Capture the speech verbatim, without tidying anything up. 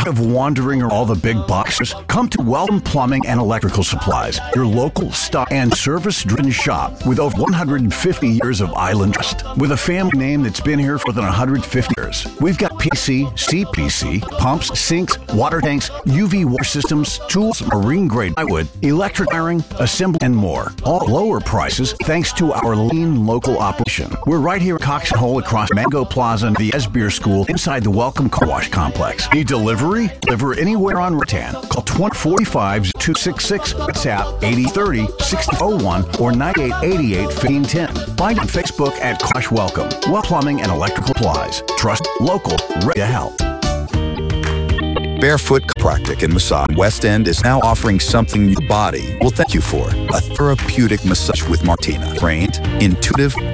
of wandering or all the big boxes? Come to Welcome Plumbing and Electrical Supplies, your local stock and service-driven shop with over one hundred fifty years of island trust. With a family name that's been here for more than one hundred fifty years. We've got P C, C P C, pumps, sinks, water tanks, U V water systems, tools, marine-grade plywood, electric wiring, assembly, and more. All lower prices thanks to our lean local operation. We're right here at Cox and Hole across Mango Plaza and the Esbeer School inside the Welcome Car Wash Complex. Need delivery? Deliver anywhere on Rattan. Call twenty forty-five, two six six, WhatsApp eight zero three, six zero zero one or nine eight eight eight, one five one zero. Find on Facebook at Crush Welcome. Well Plumbing and Electrical Supplies. Trust, local, ready to help. Barefoot Chiropractic and Massage West End is now offering something your body will thank you for. A therapeutic massage with Martina. Trained, intuitive,